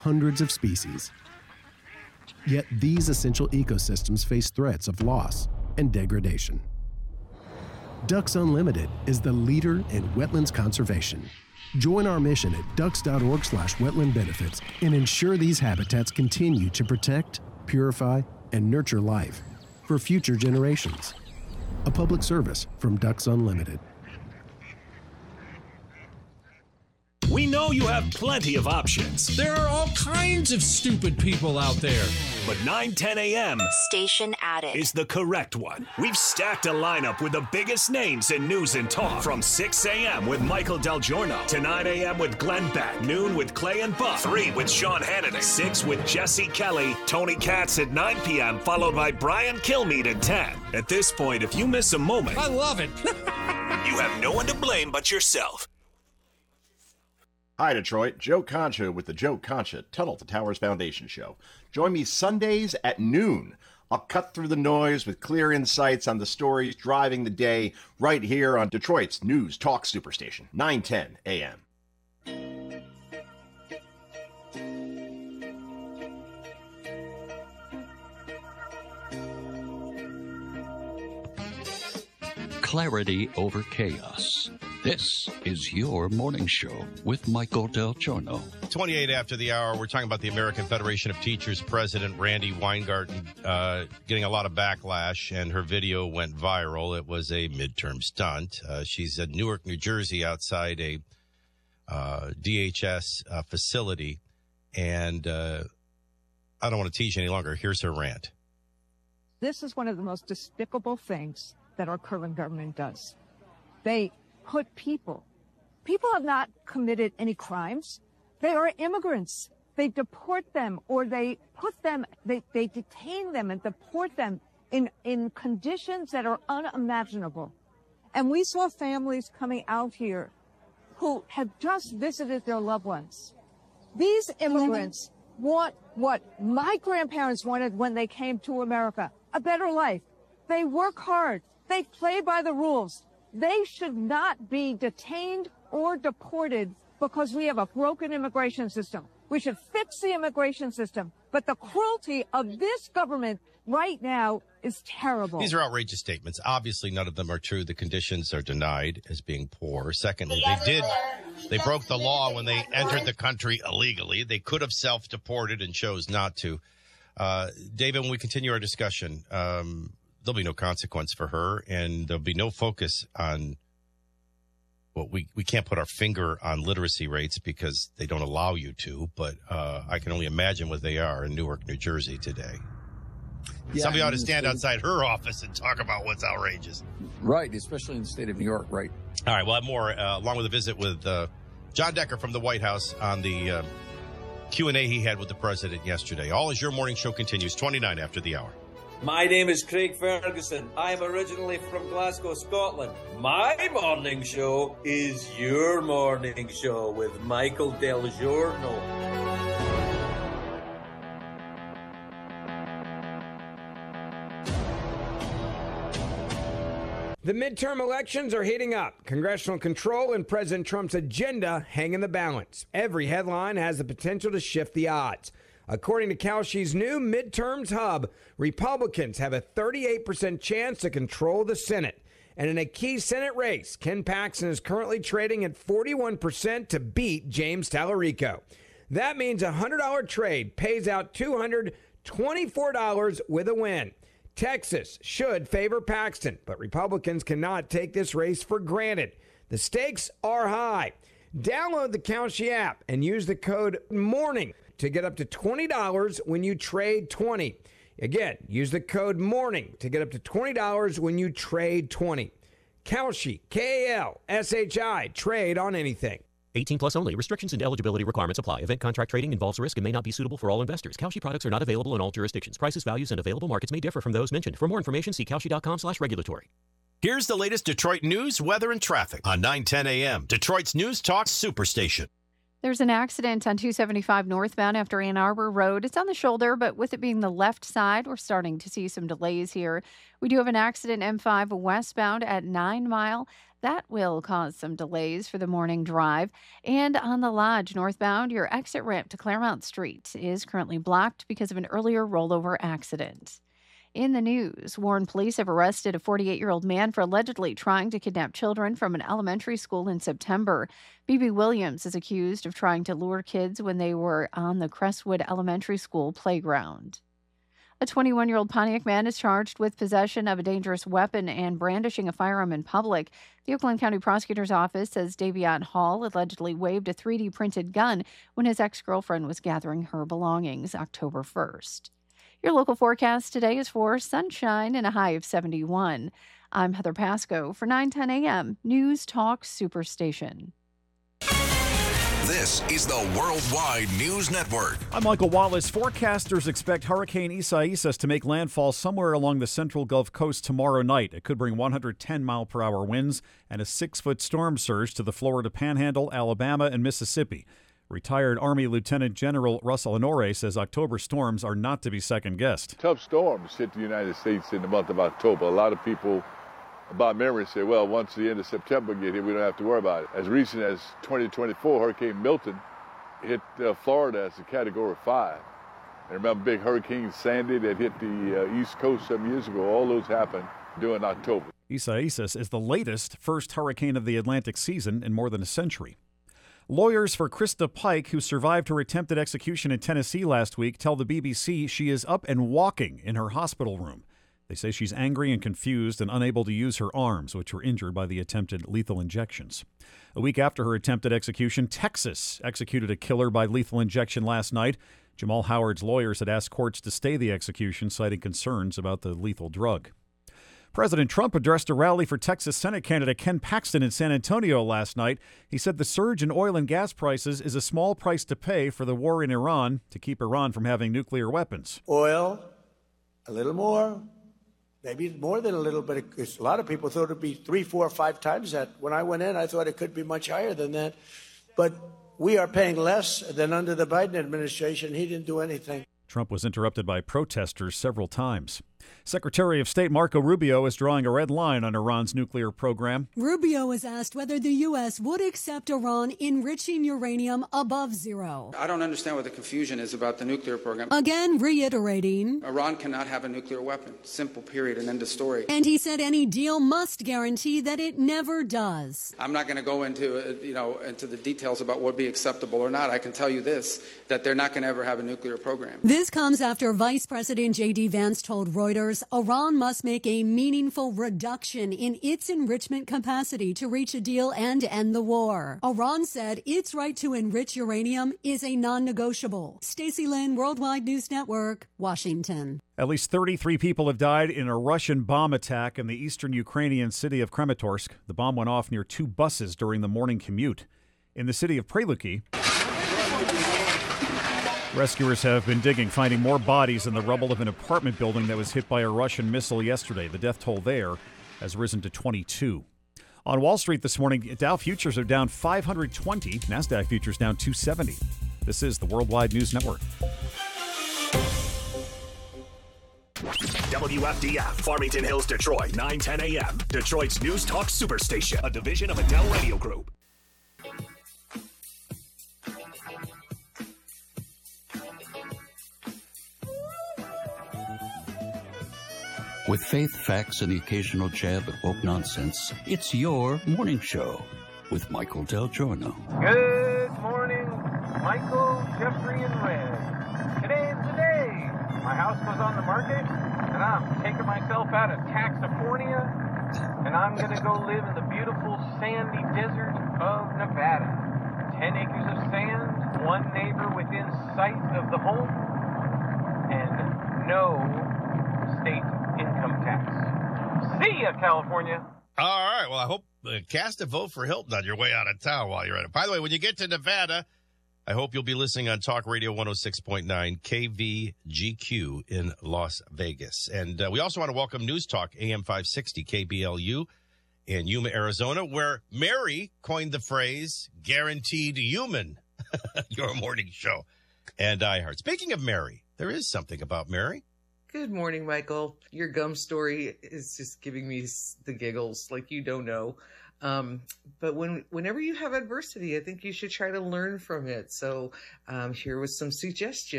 hundreds of species. Yet these essential ecosystems face threats of loss and degradation. Ducks Unlimited is the leader in wetlands conservation. Join our mission at ducks.org/wetland benefits and ensure these habitats continue to protect, purify, and nurture life for future generations. A public service from Ducks Unlimited. We know you have plenty of options. There are all kinds of stupid people out there. But 9:10 a.m. Station added is the correct one. We've stacked a lineup with the biggest names in news and talk. From 6 a.m. with Michael Del Giorno to 9 a.m. with Glenn Beck, noon with Clay and Buff, 3 with Sean Hannity, 6 with Jesse Kelly, Tony Katz at 9 p.m., followed by Brian Kilmeade at 10. At this point, if you miss a moment, I love it. you have no one to blame but yourself. Hi, Detroit. Joe Concha with the Joe Concha Tunnel to Towers Foundation Show. Join me Sundays at noon. I'll cut through the noise with clear insights on the stories driving the day right here on Detroit's News Talk Superstation, 910 a.m. Clarity over chaos. This is your morning show with Michael Del Giorno. 28 after the hour, we're talking about the American Federation of Teachers President Randi Weingarten getting a lot of backlash, and her video went viral. It was a midterm stunt. She's at Newark, New Jersey, outside a DHS facility, and I don't want to teach any longer. Here's her rant. This is one of the most despicable things that our current government does. They put people have not committed any crimes. They are immigrants. They deport them, or they detain them and deport them in conditions that are unimaginable. And we saw families coming out here who have just visited their loved ones. These immigrants want what my grandparents wanted when they came to America, a better life. They work hard. They play by the rules. They should not be detained or deported because we have a broken immigration system. We should fix the immigration system. But the cruelty of this government right now is terrible. These are outrageous statements. Obviously, none of them are true. The conditions are denied as being poor. Secondly, they broke the law when they entered the country illegally. They could have self-deported and chose not to. David, when we continue our discussion, there'll be no consequence for her, and there'll be no focus on we can't put our finger on literacy rates because they don't allow you to, but I can only imagine what they are in Newark, New Jersey today. Yeah, somebody ought to stand outside her office and talk about what's outrageous. Right, especially in the state of New York, right. All right, we'll have more, along with a visit with John Decker from the White House on the Q&A he had with the president yesterday. All as your morning show continues, 29 after the hour. My name is Craig Ferguson. I'm originally from Glasgow, Scotland. My morning show is your morning show with Michael Del Giorno. The midterm elections are heating up. Congressional control and President Trump's agenda hang in the balance. Every headline has the potential to shift the odds. According to Kalshi's new Midterms Hub, Republicans have a 38% chance to control the Senate. And in a key Senate race, Ken Paxton is currently trading at 41% to beat James Tallarico. That means a $100 trade pays out $224 with a win. Texas should favor Paxton, but Republicans cannot take this race for granted. The stakes are high. Download the Kalshi app and use the code MORNING to get up to $20 when you trade 20. Again, use the code MORNING to get up to $20 when you trade 20. Kalshi, K-A-L-S-H-I, trade on anything. 18 plus only. Restrictions and eligibility requirements apply. Event contract trading involves risk and may not be suitable for all investors. Kalshi products are not available in all jurisdictions. Prices, values, and available markets may differ from those mentioned. For more information, see kalshi.com/regulatory. Here's the latest Detroit news, weather, and traffic on 9:10 a.m. Detroit's News Talk Superstation. There's an accident on 275 northbound after Ann Arbor Road. It's on the shoulder, but with it being the left side, we're starting to see some delays here. We do have an accident M5 westbound at 9 Mile. That will cause some delays for the morning drive. And on the Lodge northbound, your exit ramp to Claremont Street is currently blocked because of an earlier rollover accident. In the news, Warren police have arrested a 48-year-old man for allegedly trying to kidnap children from an elementary school in September. B.B. Williams is accused of trying to lure kids when they were on the Crestwood Elementary School playground. A 21-year-old Pontiac man is charged with possession of a dangerous weapon and brandishing a firearm in public. The Oakland County Prosecutor's Office says Davion Hall allegedly waved a 3D printed gun when his ex-girlfriend was gathering her belongings October 1st. Your local forecast today is for sunshine and a high of 71. I'm Heather Pasco for 9:10 a.m. News Talk Superstation. This is the Worldwide News Network. I'm Michael Wallace. Forecasters expect Hurricane Isaias to make landfall somewhere along the central Gulf Coast tomorrow night. It could bring 110-mile-per-hour winds and a 6-foot storm surge to the Florida Panhandle, Alabama, and Mississippi. Retired Army Lieutenant General Russell Honore says October storms are not to be second-guessed. Tough storms hit the United States in the month of October. A lot of people about memory say, well, once the end of September get here, we don't have to worry about it. As recent as 2024, Hurricane Milton hit Florida as a Category 5. And remember big Hurricane Sandy that hit the East Coast some years ago? All those happened during October. Isaias is the latest first hurricane of the Atlantic season in more than a century. Lawyers for Krista Pike, who survived her attempted execution in Tennessee last week, tell the BBC she is up and walking in her hospital room. They say she's angry and confused and unable to use her arms, which were injured by the attempted lethal injections. A week after her attempted execution, Texas executed a killer by lethal injection last night. Jamal Howard's lawyers had asked courts to stay the execution, citing concerns about the lethal drug. President Trump addressed a rally for Texas Senate candidate Ken Paxton in San Antonio last night. He said the surge in oil and gas prices is a small price to pay for the war in Iran to keep Iran from having nuclear weapons. Oil, a little more. Maybe more than a little bit, because a lot of people thought it'd be 3, 4, 5 times that. When I went in, I thought it could be much higher than that. But we are paying less than under the Biden administration. He didn't do anything. Trump was interrupted by protesters several times. Secretary of State Marco Rubio is drawing a red line on Iran's nuclear program. Rubio was asked whether the U.S. would accept Iran enriching uranium above zero. I don't understand what the confusion is about the nuclear program. Again, reiterating, Iran cannot have a nuclear weapon. Simple, period, and end of story. And he said any deal must guarantee that it never does. I'm not going to go into the details about what would be acceptable or not. I can tell you this, that they're not going to ever have a nuclear program. This comes after Vice President J.D. Vance told Reuters Iran must make a meaningful reduction in its enrichment capacity to reach a deal and end the war. Iran said its right to enrich uranium is a non-negotiable. Stacey Lynn, Worldwide News Network, Washington. At least 33 people have died in a Russian bomb attack in the eastern Ukrainian city of Kramatorsk. The bomb went off near 2 buses during the morning commute. In the city of Preluki, rescuers have been digging, finding more bodies in the rubble of an apartment building that was hit by a Russian missile yesterday. The death toll there has risen to 22. On Wall Street this morning, Dow futures are down 520, NASDAQ futures down 270. This is the Worldwide News Network. WFDF, Farmington Hills, Detroit, 9:10 a.m. Detroit's News Talk Superstation, a division of Adele Radio Group. With faith, facts, and the occasional jab at woke nonsense, it's your morning show with Michael Del Giorno. Good morning, Michael, Jeffrey, and Red. Today's the day. My house was on the market, and I'm taking myself out of Taxifornia, and I'm going to go live in the beautiful sandy desert of Nevada. 10 acres of sand, 1 neighbor within sight of the home, and no state income tax. See ya, California. All right. Well, I hope cast a vote for Hilton on your way out of town while you're at it. By the way, when you get to Nevada, I hope you'll be listening on Talk Radio 106.9 KVGQ in Las Vegas. And we also want to welcome News Talk AM 560 KBLU in Yuma, Arizona, where Mary coined the phrase guaranteed human, your morning show, and iHeart. Speaking of Mary, there is something about Mary. Good morning, Michael. Your gum story is just giving me the giggles like you don't know. But whenever you have adversity, I think you should try to learn from it. So here was some suggestions.